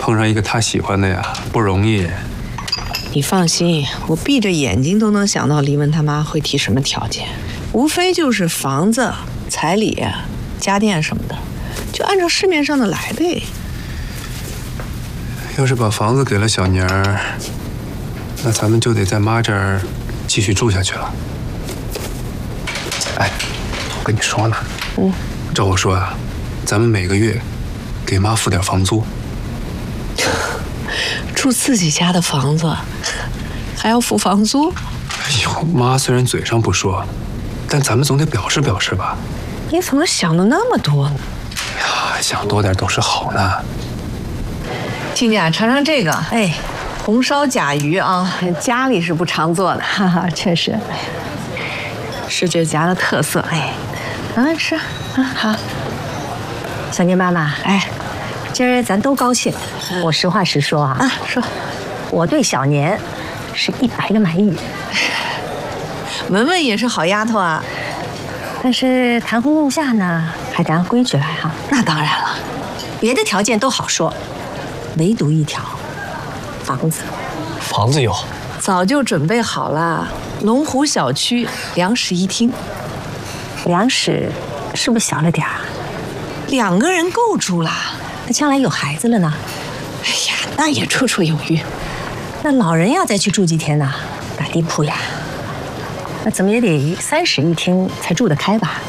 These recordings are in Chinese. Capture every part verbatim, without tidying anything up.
碰上一个他喜欢的呀，不容易。 你放心，我闭着眼睛都能想到黎文他妈会提什么条件，无非就是房子、彩礼、家电什么的，就按照市面上的来呗。 要是把房子给了小宁儿，那咱们就得在妈这儿继续住下去了。哎，我跟你说呢，嗯，照我说啊，咱们每个月给妈付点房租。 住自己家的房子，还要付房租？ 哎呦，妈虽然嘴上不说，但咱们总得表示表示吧。 你怎么想的那么多呢？ 哎呀，想多点都是好的。 亲家，尝尝这个，哎，红烧甲鱼啊，家里是不常做的，哈哈，确实是这家的特色。哎，啊，吃，啊，好。 小宁妈妈，哎，今儿咱都高兴。我实话实说啊， 啊，说， 我对小年是一百个满意。 文文也是好丫头啊， 但是谈婚论嫁呢，还得按规矩来哈。 那当然了， 别的条件都好说。唯独一条，房子。 房子有， 早就准备好了。龙湖小区两室一厅， 两室是不是小了点儿？ 两个人够住啦。 那将来有孩子了呢？ 哎呀，那也绰绰有余。 那老人要再去住几天呢？打地铺呀？那怎么也得三室一厅才住得开吧？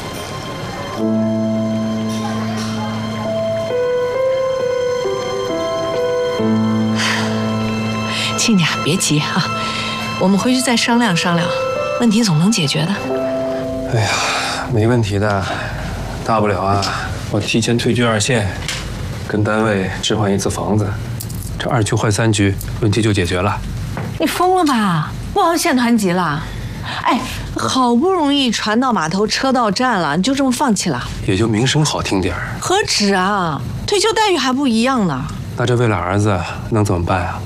亲家，别急啊，我们回去再商量商量，问题总能解决的。 哎呀，没问题的，大不了啊，我提前退居二线，跟单位置换一次房子，这二局换三局，问题就解决了。 你疯了吧？不好县团级了？哎，好不容易船到码头，车到站了，你就这么放弃了？ 也就名声好听点儿。 何止啊，退休待遇还不一样呢。 那这为了儿子能怎么办啊？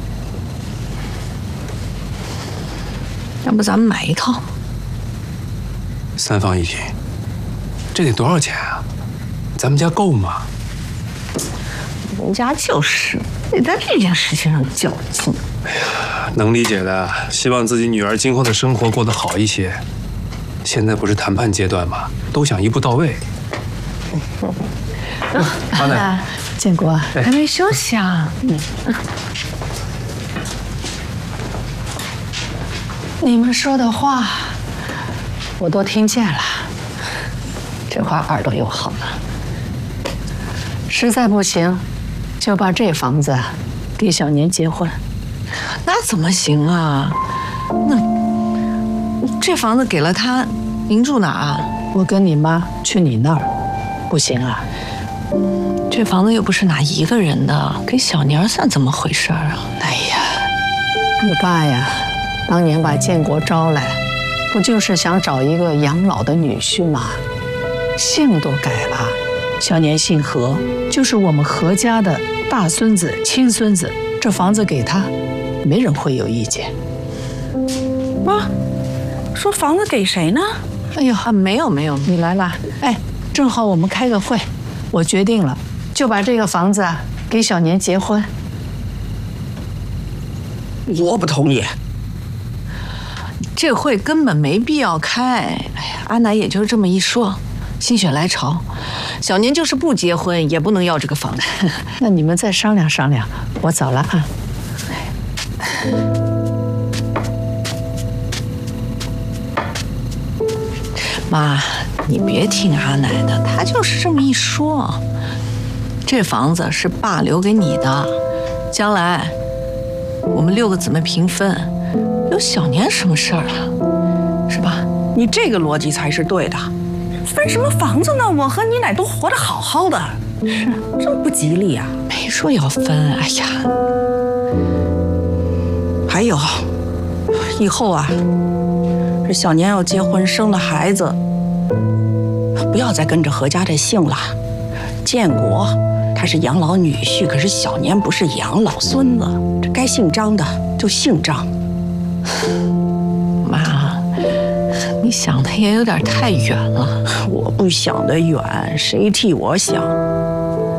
要不咱们买一套， 三房一厅，这得多少钱啊？咱们家够吗？ 人家就是得在这件事情上较劲。 哎呀，能理解的，希望自己女儿今后的生活过得好一些。现在不是谈判阶段吗？都想一步到位。阿奶， 建国还没休息啊？嗯。 你们说的话，我都听见了。这话耳朵又好了。实在不行，就把这房子给小年结婚。 那怎么行啊？那这房子给了他，您住哪啊？ 我跟你妈去你那儿，不行啊？ 这房子又不是哪一个人的，给小年算怎么回事啊？ 哎呀，你爸呀，当年把建国招来，不就是想找一个养老的女婿吗？姓都改了，小年姓何，就是我们何家的大孙子、亲孙子。这房子给他，没人会有意见。 妈，说房子给谁呢？ 哎呦， 啊，没有没有， 你来了。哎，正好我们开个会，我决定了，就把这个房子给小年结婚。 我不同意。 这会根本没必要开。哎呀，阿奶也就是这么一说，心血来潮，小年就是不结婚也不能要这个房子。 那你们再商量商量，我走了啊。 妈，你别听阿奶的，她就是这么一说。这房子是爸留给你的，将来我们六个姊妹平分，有小年什么事儿啊？是吧？ 你这个逻辑才是对的。分什么房子呢？我和你奶都活得好好的，是这么不吉利啊！ 没说要分，哎呀。 还有，以后啊，这小年要结婚生了孩子，不要再跟着何家这姓了。建国他是养老女婿，可是小年不是养老孙子，这该姓张的就姓张。 妈，你想的也有点太远了。 我不想得远，谁替我想？